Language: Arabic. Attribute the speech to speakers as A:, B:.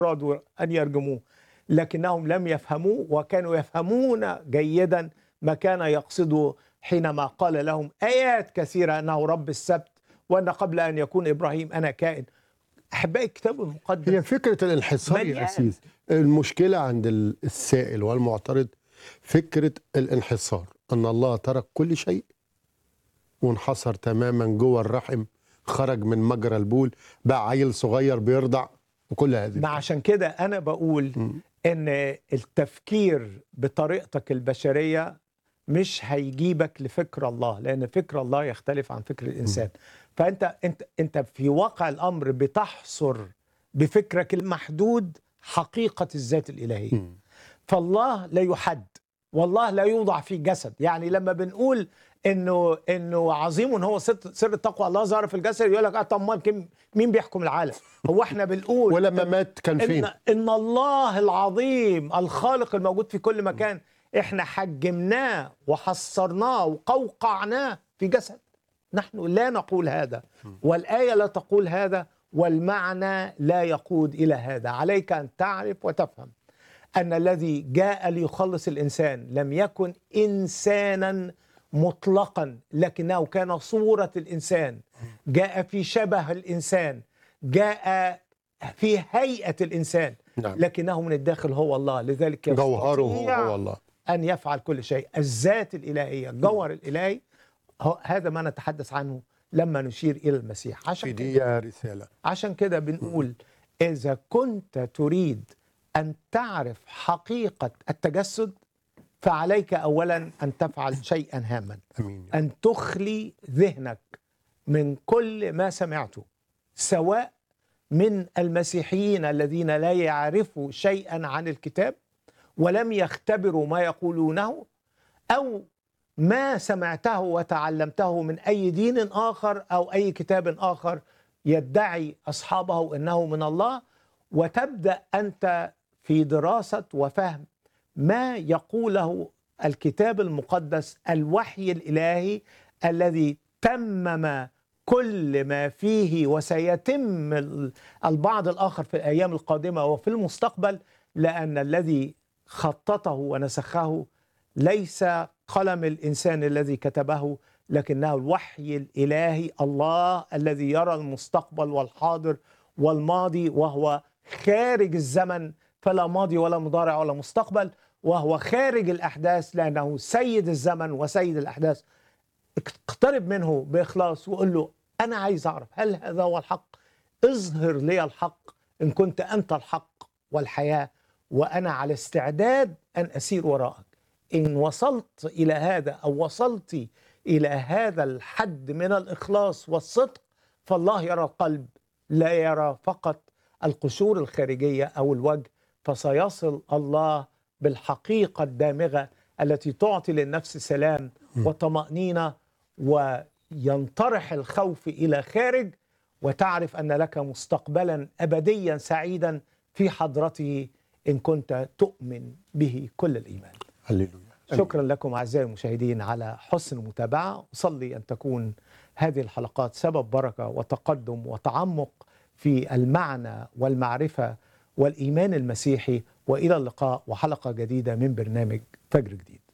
A: أرادوا أن يرجموه، لكنهم لم يفهموه وكانوا يفهمون جيدا ما كان يقصده حينما قال لهم آيات كثيرة أنه رب السبت وأن قبل أن يكون إبراهيم أنا كائن. أحبائي الكتاب المقدس
B: هي فكرة الانحصار يا
A: مليان.
B: أسيس، المشكلة عند السائل والمعترض فكرة الانحصار، أن الله ترك كل شيء وانحصر تماما جوه الرحم، خرج من مجرى البول، بقى عيل صغير بيرضع وكل هذه
A: ما عشان كده أنا بقول إن التفكير بطريقتك البشرية مش هيجيبك لفكر الله، لأن فكر الله يختلف عن فكر الإنسان. فأنت في واقع الأمر بتحصر بفكرك المحدود حقيقة الذات الإلهية. فالله لا يحد، والله لا يوضع في جسد. يعني لما بنقول انه عظيم هو سر التقوى الله ظهر في الجسد، يقول لك طب مين بيحكم العالم؟ هو احنا بنقول
B: ولما مات كان فين؟
A: ان الله العظيم الخالق الموجود في كل مكان احنا حجمناه وحصرناه وقوقعناه في جسد. نحن لا نقول هذا، والآية لا تقول هذا، والمعنى لا يقود إلى هذا. عليك أن تعرف وتفهم أن الذي جاء ليخلص الإنسان لم يكن إنسانا مطلقا، لكنه كان صورة الإنسان، جاء في شبه الإنسان، جاء في هيئة الإنسان، لكنه من الداخل هو الله. لذلك
B: جوهره هو الله
A: أن يفعل كل شيء. الذات الإلهية، الجوهر الإلهي، هذا ما نتحدث عنه لما نشير إلى المسيح.
B: في دي رسالة.
A: عشان كده بنقول إذا كنت تريد أن تعرف حقيقة التجسد فعليك أولا أن تفعل شيئا هاما، أن تخلي ذهنك من كل ما سمعته، سواء من المسيحيين الذين لا يعرفوا شيئا عن الكتاب ولم يختبروا ما يقولونه، أو ما سمعته وتعلمته من أي دين آخر أو أي كتاب آخر يدعي أصحابه أنه من الله، وتبدأ أنت في دراسة وفهم ما يقوله الكتاب المقدس، الوحي الإلهي الذي تمم كل ما فيه وسيتم البعض الآخر في الأيام القادمة وفي المستقبل، لأن الذي خططه ونسخه ليس قلم الإنسان الذي كتبه، لكنه الوحي الإلهي، الله الذي يرى المستقبل والحاضر والماضي، وهو خارج الزمن، فلا ماضي ولا مضارع ولا مستقبل، وهو خارج الأحداث لأنه سيد الزمن وسيد الأحداث. اقترب منه بإخلاص وقل له أنا عايز أعرف هل هذا هو الحق؟ اظهر لي الحق إن كنت أنت الحق والحياة، وأنا على استعداد أن أسير وراءك. إن وصلت إلى هذا أو وصلت إلى هذا الحد من الإخلاص والصدق، فالله يرى القلب، لا يرى فقط القشور الخارجية أو الوجه، فسيصل الله بالحقيقة الدامغة التي تعطي للنفس سلام وطمأنينة، وينطرح الخوف إلى خارج، وتعرف أن لك مستقبلا أبديا سعيدا في حضرته إن كنت تؤمن به كل الإيمان.
B: هللويا.
A: شكرا لكم أعزائي المشاهدين على حسن المتابعة. أصلي أن تكون هذه الحلقات سبب بركة وتقدم وتعمق في المعنى والمعرفة والإيمان المسيحي. وإلى اللقاء وحلقة جديدة من برنامج فجر جديد.